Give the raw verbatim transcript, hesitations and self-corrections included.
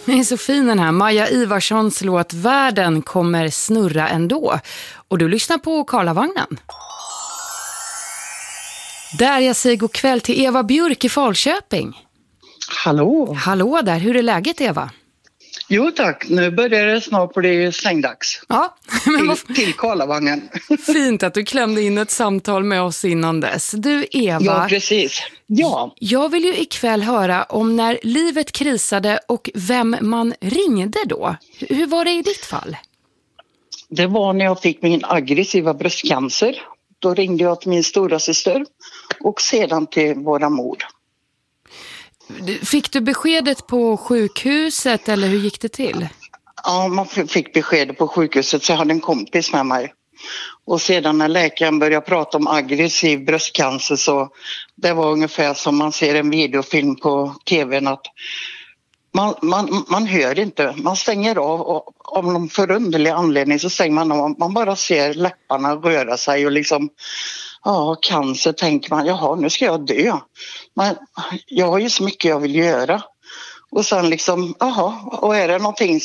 Det är så fin den här Maja Ivarssons låt Världen kommer snurra ändå. Och du lyssnar på Karlavagnen. Där jag säger god kväll till Eva Björk i Falköping. Hallå. Hallå där, hur är läget Eva? Jo tack, nu börjar det snart bli slängdags. Ja, men vad... till, till Karlavagnen. Fint att du klämde in ett samtal med oss innan dess. Du Eva. Ja, precis. Ja. Jag vill ju ikväll höra om när livet krisade och vem man ringde då. Hur var det i ditt fall? Det var när jag fick min aggressiva bröstcancer. Då ringde jag till min stora syster och sedan till våra mor. Fick du beskedet på sjukhuset eller hur gick det till? Ja, man fick beskedet på sjukhuset så jag hade en kompis med mig. Och sedan när läkaren började prata om aggressiv bröstcancer så det var ungefär som man ser en videofilm på tvn att man, man, man hör inte, man stänger av och av någon förunderlig anledning så stänger man av, man bara ser läpparna röra sig och liksom ja, cancer tänker man, jaha nu ska jag dö. Men jag har ju så mycket jag vill göra. Och sen liksom, jaha, och är det någonting